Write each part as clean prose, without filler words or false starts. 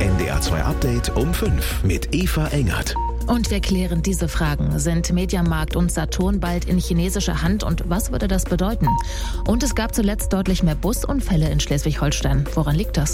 NDR 2 Update um 5 mit Eva Engert. Und wir klären diese Fragen. Sind Mediamarkt und Saturn bald in chinesischer Hand und was würde das bedeuten? Und es gab zuletzt deutlich mehr Busunfälle in Schleswig-Holstein. Woran liegt das?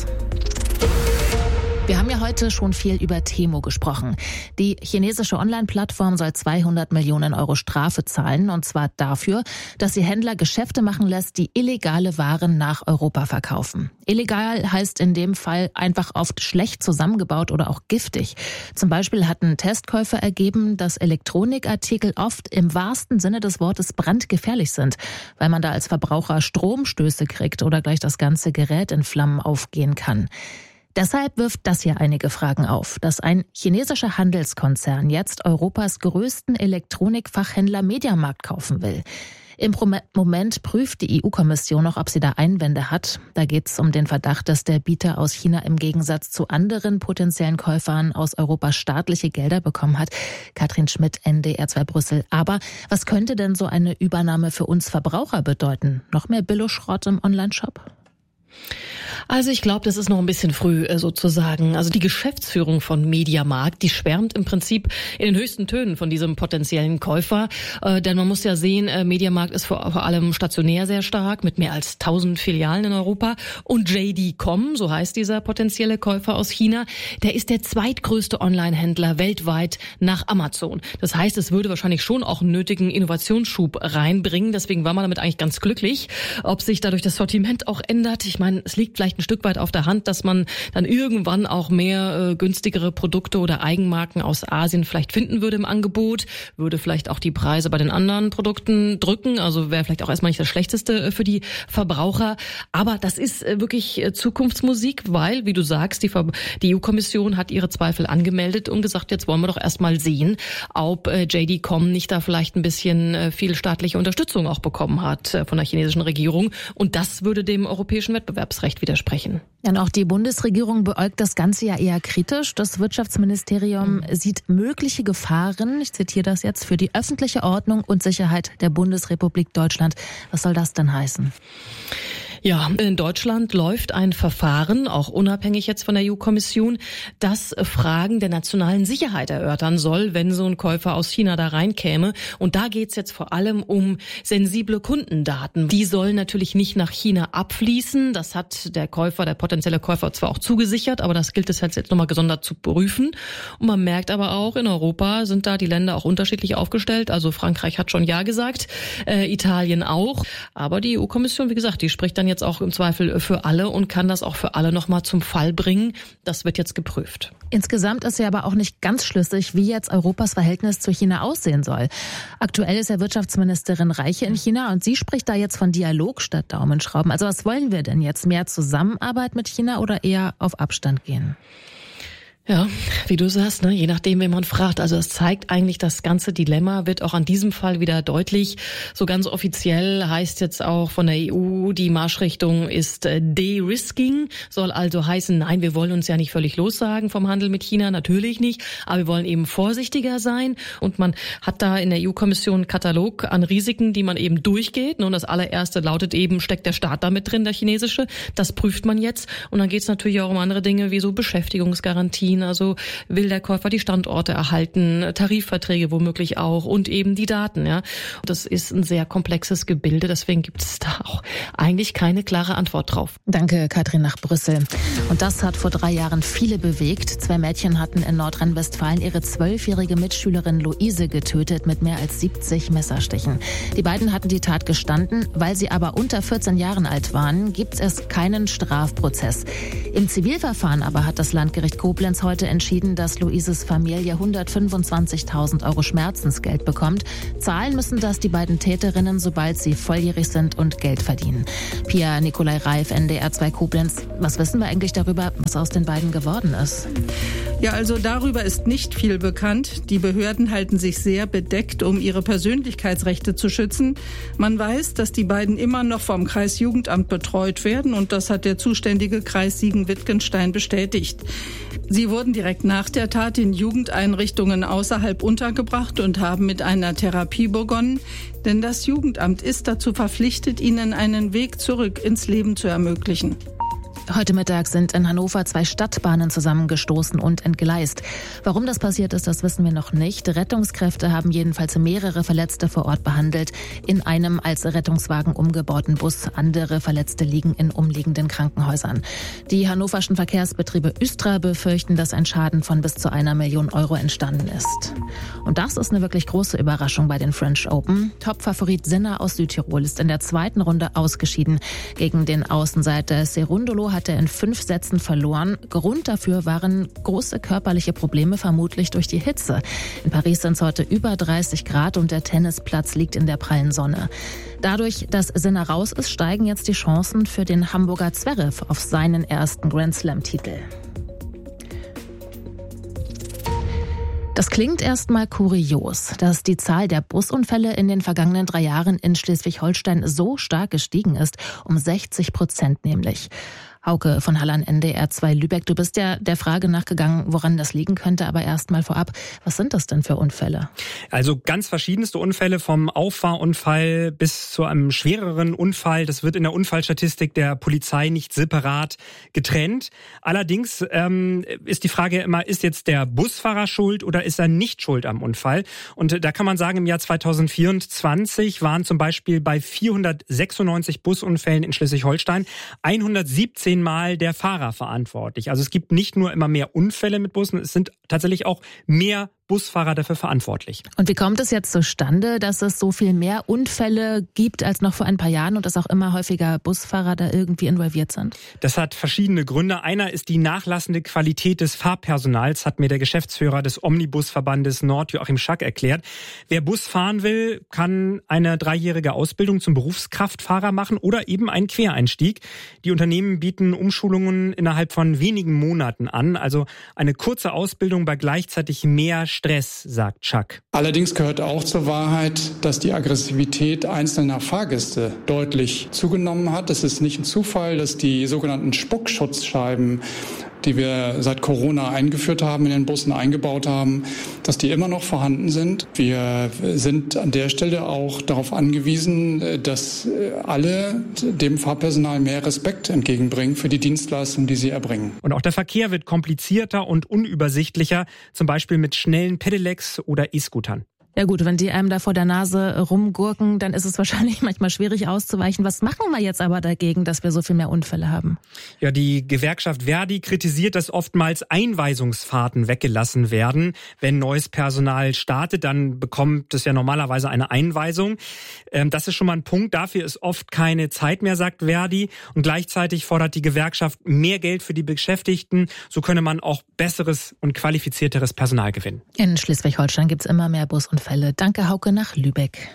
Wir haben ja heute schon viel über Temu gesprochen. Die chinesische Online-Plattform soll 200 Millionen Euro Strafe zahlen, und zwar dafür, dass sie Händler Geschäfte machen lässt, die illegale Waren nach Europa verkaufen. Illegal heißt in dem Fall einfach oft schlecht zusammengebaut oder auch giftig. Zum Beispiel hatten Testkäufe ergeben, dass Elektronikartikel oft im wahrsten Sinne des Wortes brandgefährlich sind, weil man da als Verbraucher Stromstöße kriegt oder gleich das ganze Gerät in Flammen aufgehen kann. Deshalb wirft das hier einige Fragen auf, dass ein chinesischer Handelskonzern jetzt Europas größten Elektronikfachhändler Mediamarkt kaufen will. Im Moment prüft die EU-Kommission noch, ob sie da Einwände hat. Da geht es um den Verdacht, dass der Bieter aus China im Gegensatz zu anderen potenziellen Käufern aus Europa staatliche Gelder bekommen hat. Katrin Schmidt, NDR 2 Brüssel. Aber was könnte denn so eine Übernahme für uns Verbraucher bedeuten? Noch mehr Billo-Schrott im Onlineshop? Also ich glaube, das ist noch ein bisschen früh sozusagen. Also die Geschäftsführung von Mediamarkt, die schwärmt im Prinzip in den höchsten Tönen von diesem potenziellen Käufer. Denn man muss ja sehen, Mediamarkt ist vor allem stationär sehr stark mit mehr als 1000 Filialen in Europa. Und JD.com, so heißt dieser potenzielle Käufer aus China, der ist der zweitgrößte Online-Händler weltweit nach Amazon. Das heißt, es würde wahrscheinlich schon auch einen nötigen Innovationsschub reinbringen. Deswegen war man damit eigentlich ganz glücklich. Ob sich dadurch das Sortiment auch ändert, ich meine, es liegt vielleicht ein Stück weit auf der Hand, dass man dann irgendwann auch mehr günstigere Produkte oder Eigenmarken aus Asien vielleicht finden würde im Angebot, würde vielleicht auch die Preise bei den anderen Produkten drücken, also wäre vielleicht auch erstmal nicht das Schlechteste für die Verbraucher, aber das ist wirklich Zukunftsmusik, weil, wie du sagst, die EU-Kommission hat ihre Zweifel angemeldet und gesagt, jetzt wollen wir doch erstmal sehen, ob JD.com nicht da vielleicht ein bisschen viel staatliche Unterstützung auch bekommen hat von der chinesischen Regierung, und das würde dem europäischen Wettbewerbsrecht widersprechen. Ja, und auch die Bundesregierung beäugt das Ganze ja eher kritisch. Das Wirtschaftsministerium sieht mögliche Gefahren, ich zitiere das jetzt, für die öffentliche Ordnung und Sicherheit der Bundesrepublik Deutschland. Was soll das denn heißen? Ja, in Deutschland läuft ein Verfahren, auch unabhängig jetzt von der EU-Kommission, das Fragen der nationalen Sicherheit erörtern soll, wenn so ein Käufer aus China da reinkäme. Und da geht's jetzt vor allem um sensible Kundendaten. Die sollen natürlich nicht nach China abfließen. Das hat der potenzielle Käufer zwar auch zugesichert, aber das gilt es jetzt nochmal gesondert zu prüfen. Und man merkt aber auch, in Europa sind da die Länder auch unterschiedlich aufgestellt. Also Frankreich hat schon Ja gesagt, Italien auch. Aber die EU-Kommission, wie gesagt, die spricht dann jetzt auch im Zweifel für alle und kann das auch für alle nochmal zum Fall bringen. Das wird jetzt geprüft. Insgesamt ist ja aber auch nicht ganz schlüssig, wie jetzt Europas Verhältnis zu China aussehen soll. Aktuell ist ja Wirtschaftsministerin Reiche in China und sie spricht da jetzt von Dialog statt Daumenschrauben. Also was wollen wir denn jetzt? Mehr Zusammenarbeit mit China oder eher auf Abstand gehen? Ja, wie du sagst, ne, je nachdem, wen man fragt. Also es zeigt eigentlich, das ganze Dilemma wird auch an diesem Fall wieder deutlich. So ganz offiziell heißt jetzt auch von der EU, die Marschrichtung ist De-Risking. Soll also heißen, nein, wir wollen uns ja nicht völlig lossagen vom Handel mit China, natürlich nicht. Aber wir wollen eben vorsichtiger sein. Und man hat da in der EU-Kommission einen Katalog an Risiken, die man eben durchgeht. Und das allererste lautet eben, steckt der Staat da mit drin, der chinesische? Das prüft man jetzt. Und dann geht es natürlich auch um andere Dinge, wie so Beschäftigungsgarantien. Also will der Käufer die Standorte erhalten, Tarifverträge womöglich auch und eben die Daten. Ja, das ist ein sehr komplexes Gebilde, deswegen gibt es da auch eigentlich keine klare Antwort drauf. Danke, Katrin, nach Brüssel. Und das hat vor 3 Jahren viele bewegt. 2 Mädchen hatten in Nordrhein-Westfalen ihre 12-jährige Mitschülerin Luise getötet mit mehr als 70 Messerstichen. Die beiden hatten die Tat gestanden, weil sie aber unter 14 Jahren alt waren, gibt es keinen Strafprozess. Im Zivilverfahren aber hat das Landgericht Koblenz heute entschieden, dass Luises Familie 125.000 Euro Schmerzensgeld bekommt. Zahlen müssen das die beiden Täterinnen, sobald sie volljährig sind und Geld verdienen. Pia Nikolai Reif, NDR 2 Koblenz. Was wissen wir eigentlich darüber, was aus den beiden geworden ist? Ja, also darüber ist nicht viel bekannt. Die Behörden halten sich sehr bedeckt, um ihre Persönlichkeitsrechte zu schützen. Man weiß, dass die beiden immer noch vom Kreisjugendamt betreut werden und das hat der zuständige Kreis Siegen-Wittgenstein bestätigt. Sie wurden direkt nach der Tat in Jugendeinrichtungen außerhalb untergebracht und haben mit einer Therapie begonnen, denn das Jugendamt ist dazu verpflichtet, ihnen einen Weg zurück ins Leben zu ermöglichen. Heute Mittag sind in Hannover 2 Stadtbahnen zusammengestoßen und entgleist. Warum das passiert ist, das wissen wir noch nicht. Rettungskräfte haben jedenfalls mehrere Verletzte vor Ort behandelt, in einem als Rettungswagen umgebauten Bus. Andere Verletzte liegen in umliegenden Krankenhäusern. Die hannoverschen Verkehrsbetriebe Östra befürchten, dass ein Schaden von bis zu 1 Million Euro entstanden ist. Und das ist eine wirklich große Überraschung bei den French Open. Topfavorit Sinner aus Südtirol ist in der zweiten Runde ausgeschieden. Gegen den Außenseiter Cerundolo hat er in 5 Sätzen verloren. Grund dafür waren große körperliche Probleme, vermutlich durch die Hitze. In Paris sind es heute über 30 Grad und der Tennisplatz liegt in der prallen Sonne. Dadurch, dass Sinner raus ist, steigen jetzt die Chancen für den Hamburger Zverev auf seinen ersten Grand-Slam-Titel. Das klingt erstmal kurios, dass die Zahl der Busunfälle in den vergangenen 3 Jahren in Schleswig-Holstein so stark gestiegen ist, um 60% nämlich. Hauke von Hallan, NDR 2 Lübeck, du bist ja der Frage nachgegangen, woran das liegen könnte, aber erst mal vorab, was sind das denn für Unfälle? Also ganz verschiedenste Unfälle, vom Auffahrunfall bis zu einem schwereren Unfall. Das wird in der Unfallstatistik der Polizei nicht separat getrennt. Allerdings ist die Frage immer, ist jetzt der Busfahrer schuld oder ist er nicht schuld am Unfall? Und da kann man sagen, im Jahr 2024 waren zum Beispiel bei 496 Busunfällen in Schleswig-Holstein 117 Mal der Fahrer verantwortlich. Also es gibt nicht nur immer mehr Unfälle mit Bussen, es sind tatsächlich auch mehr Busfahrer dafür verantwortlich. Und wie kommt es jetzt zustande, dass es so viel mehr Unfälle gibt als noch vor ein paar Jahren und dass auch immer häufiger Busfahrer da irgendwie involviert sind? Das hat verschiedene Gründe. Einer ist die nachlassende Qualität des Fahrpersonals, hat mir der Geschäftsführer des Omnibusverbandes Nord, Joachim Schack, erklärt. Wer Bus fahren will, kann eine 3-jährige Ausbildung zum Berufskraftfahrer machen oder eben einen Quereinstieg. Die Unternehmen bieten Umschulungen innerhalb von wenigen Monaten an, also eine kurze Ausbildung bei gleichzeitig mehr Stress, sagt Schack. Allerdings gehört auch zur Wahrheit, dass die Aggressivität einzelner Fahrgäste deutlich zugenommen hat. Es ist nicht ein Zufall, dass die sogenannten Spuckschutzscheiben, die wir seit Corona eingeführt haben, in den Bussen eingebaut haben, dass die immer noch vorhanden sind. Wir sind an der Stelle auch darauf angewiesen, dass alle dem Fahrpersonal mehr Respekt entgegenbringen für die Dienstleistung, die sie erbringen. Und auch der Verkehr wird komplizierter und unübersichtlicher, zum Beispiel mit schnellen Pedelecs oder E-Scootern. Ja gut, wenn die einem da vor der Nase rumgurken, dann ist es wahrscheinlich manchmal schwierig auszuweichen. Was machen wir jetzt aber dagegen, dass wir so viel mehr Unfälle haben? Ja, die Gewerkschaft Verdi kritisiert, dass oftmals Einweisungsfahrten weggelassen werden. Wenn neues Personal startet, dann bekommt es ja normalerweise eine Einweisung. Das ist schon mal ein Punkt. Dafür ist oft keine Zeit mehr, sagt Verdi. Und gleichzeitig fordert die Gewerkschaft mehr Geld für die Beschäftigten. So könne man auch besseres und qualifizierteres Personal gewinnen. In Schleswig-Holstein gibt's immer mehr Busunfälle. Danke, Hauke, nach Lübeck.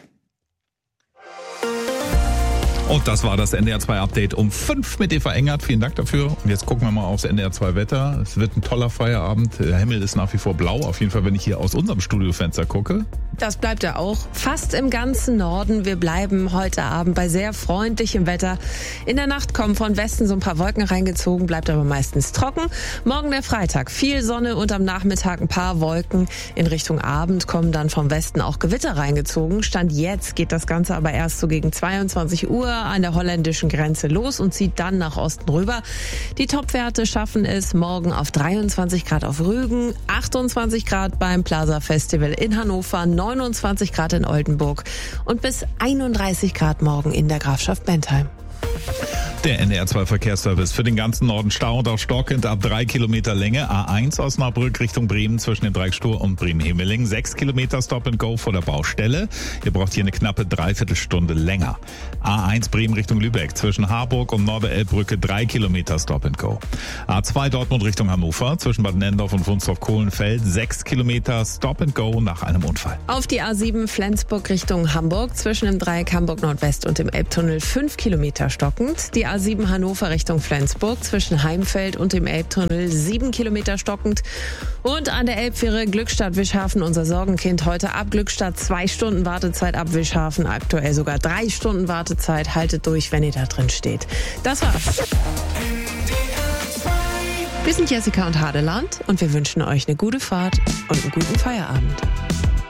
Und das war das NDR 2 Update um 5 mit Eva Engert. Vielen Dank dafür. Und jetzt gucken wir mal aufs NDR 2 Wetter. Es wird ein toller Feierabend. Der Himmel ist nach wie vor blau. Auf jeden Fall, wenn ich hier aus unserem Studiofenster gucke. Das bleibt ja auch fast im ganzen Norden. Wir bleiben heute Abend bei sehr freundlichem Wetter. In der Nacht kommen von Westen so ein paar Wolken reingezogen, bleibt aber meistens trocken. Morgen der Freitag, viel Sonne und am Nachmittag ein paar Wolken. In Richtung Abend kommen dann vom Westen auch Gewitter reingezogen. Stand jetzt geht das Ganze aber erst so gegen 22 Uhr an der holländischen Grenze los und zieht dann nach Osten rüber. Die Topwerte schaffen es morgen auf 23 Grad auf Rügen, 28 Grad beim Plaza Festival in Hannover, 29 Grad in Oldenburg und bis 31 Grad morgen in der Grafschaft Bentheim. Der NDR 2 Verkehrsservice für den ganzen Norden Stau und auch stockend ab 3 Kilometer Länge. A1 Osnabrück Richtung Bremen zwischen dem Dreieck Stur und Bremen-Hemeling. 6 Kilometer Stop and Go vor der Baustelle. Ihr braucht hier eine knappe Dreiviertelstunde länger. A1 Bremen Richtung Lübeck zwischen Harburg und Norderelbbrücke 3 Kilometer Stop and Go. A2 Dortmund Richtung Hannover zwischen Bad Nendorf und Wunstorf-Kohlenfeld 6 Kilometer Stop and Go nach einem Unfall. Auf die A7 Flensburg Richtung Hamburg zwischen dem Dreieck Hamburg Nordwest und dem Elbtunnel 5 Kilometer stockend. Die A7 Hannover Richtung Flensburg zwischen Heimfeld und dem Elbtunnel 7 Kilometer stockend. Und an der Elbfähre Glückstadt-Wischhafen unser Sorgenkind heute ab Glückstadt 2 Stunden Wartezeit, ab Wischhafen aktuell sogar 3 Stunden Wartezeit. Haltet durch, wenn ihr da drin steht. Das war's. Wir sind Jessica und Hadeland und wir wünschen euch eine gute Fahrt und einen guten Feierabend.